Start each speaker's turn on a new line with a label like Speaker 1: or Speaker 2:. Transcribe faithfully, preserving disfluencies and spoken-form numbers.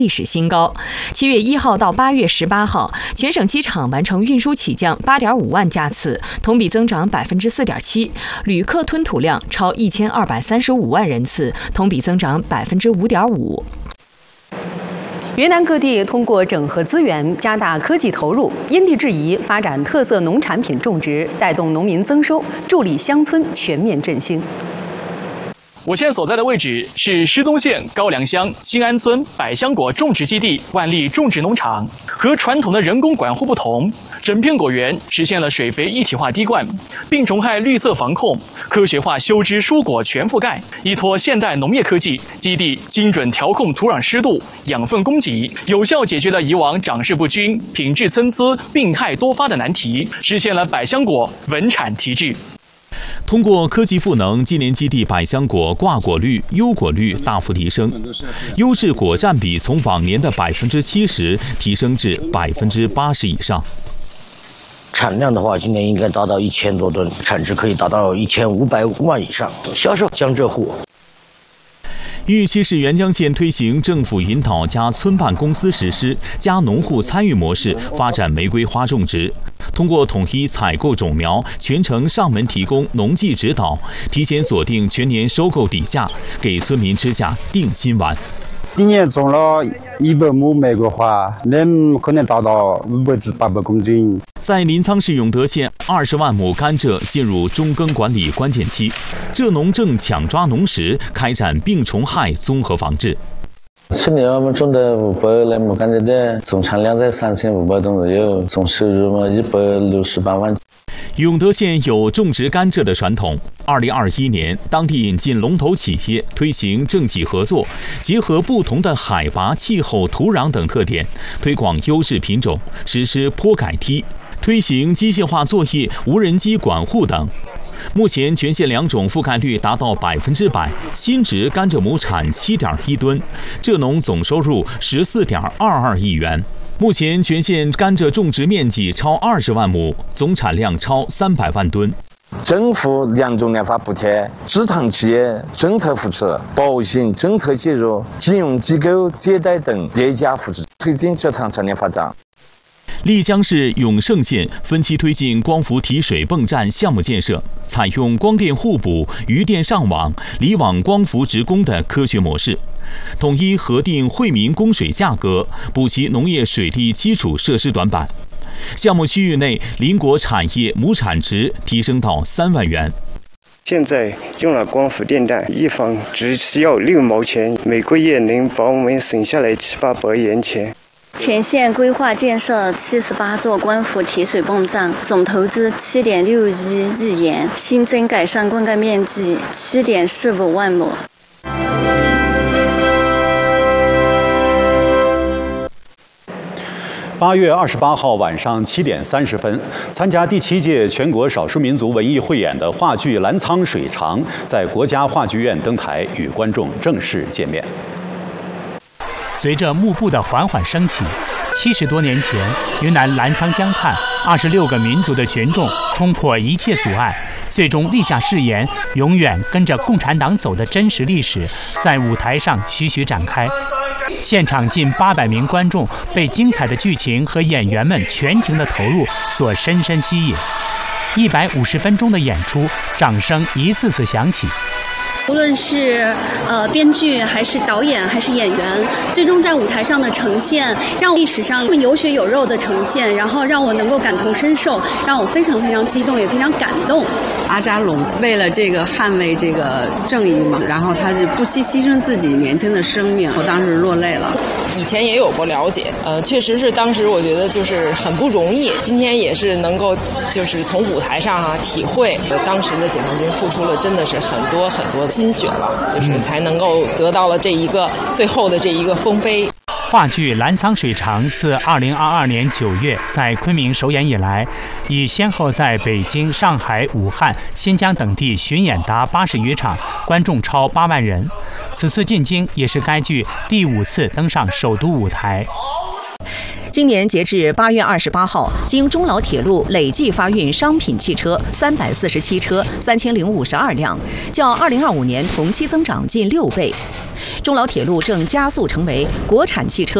Speaker 1: 历史新高。七月一号到八月十八号，全省机场完成运输起降八点五万架次，同比增长百分之四点七，旅客吞吐量超一千二百三十五万人次，同比增长百分之五点五。
Speaker 2: 云南各地通过整合资源，加大科技投入，因地制宜发展特色农产品种植，带动农民增收，助力乡村全面振兴。
Speaker 3: 我现在所在的位置是失踪县高梁乡新安村百香果种植基地万利种植农场。和传统的人工管护不同，整片果园实现了水肥一体化滴灌、病虫害绿色防控、科学化修枝蔬果全覆盖。依托现代农业科技，基地精准调控土壤湿度、养分供给，有效解决了以往长势不均、品质参差、病害多发的难题，实现了百香果稳产提质。
Speaker 4: 通过科技赋能，今年基地百香果挂果率、优果率大幅提升，优质果占比从往年的百分之七十提升至百分之八十以上。
Speaker 5: 产量的话，今年应该达到一千多吨，产值可以达到一千五百万以上，销售江浙沪。
Speaker 4: 玉溪市沅江县推行政府引导加村办公司实施加农户参与模式，发展玫瑰花种植。通过统一采购种苗，全程上门提供农技指导，提前锁定全年收购底价，给村民吃下定心丸。
Speaker 6: 今年种了一百亩玫瑰花，能可能达到五百至八百公斤。
Speaker 4: 在临沧市永德县，二十万亩甘蔗进入中耕管理关键期，蔗农正抢抓农时，开展病虫害综合防治。
Speaker 7: 去年我们种的五百来亩甘蔗的总产量在三千五百吨左右，总收入嘛一百六十八万。
Speaker 4: 永德县有种植甘蔗的传统。二零二一年，当地引进龙头企业，推行政企合作，结合不同的海拔、气候、土壤等特点，推广优质品种，实施坡改梯，推行机械化作业、无人机管护等。目前全县两种覆盖率达到百分之百，新植甘蔗亩产七点一吨，蔗农总收入十四点二二亿元。目前全县甘蔗种植面积超二十万亩，总产量超三百万吨。
Speaker 8: 政府两种研发补贴、制糖企业政策扶持、保险政策介入、金融机构借贷等叠加扶持，推进蔗糖产业发展。
Speaker 4: 丽江市永胜县分期推进光伏提水泵站项目建设，采用光电互补、余电上网、离网光伏直供的科学模式，统一核定惠民供水价格，补齐农业水利基础设施短板。项目区域内邻国产业亩产值提升到三万元。
Speaker 9: 现在用了光伏电站，一方只需要六毛钱，每个月能把我们省下来七八百元钱。
Speaker 10: 全县规划建设七十八座光伏提水泵站，总投资七点六一亿元，新增改善灌溉面积七点四五万亩。
Speaker 11: 八月二十八号晚上七点三十分，参加第七届全国少数民族文艺汇演的话剧《澜沧水长》在国家话剧院登台，与观众正式见面。
Speaker 12: 随着幕布的缓缓升起，七十多年前，云南澜沧江畔二十六个民族的群众冲破一切阻碍，最终立下誓言，永远跟着共产党走的真实历史，在舞台上徐徐展开。现场近八百名观众被精彩的剧情和演员们全情的投入所深深吸引。一百五十分钟的演出，掌声一次次响起。
Speaker 13: 无论是呃编剧还是导演还是演员，最终在舞台上的呈现，让历史上有血有肉的呈现，然后让我能够感同身受，让我非常非常激动，也非常感动。
Speaker 14: 阿扎龙为了这个捍卫这个正义嘛，然后他是不惜牺牲自己年轻的生命，我当时落泪了。
Speaker 15: 以前也有过了解，呃，确实是当时我觉得就是很不容易。今天也是能够就是从舞台上啊体会，呃，当时的解放军付出了真的是很多很多的心血了，就是才能够得到了这一个最后的这一个丰碑。
Speaker 12: 话剧《澜沧水长》自二零二二年九月在昆明首演以来，已先后在北京、上海、武汉、新疆等地巡演达八十余场，观众超八万人。此次进京也是该剧第五次登上首都舞台。
Speaker 2: 今年截至八月二十八号，经中老铁路累计发运商品汽车三百四十七车，三千零五十二辆，较二零二五年同期增长近六倍。中老铁路正加速成为国产汽车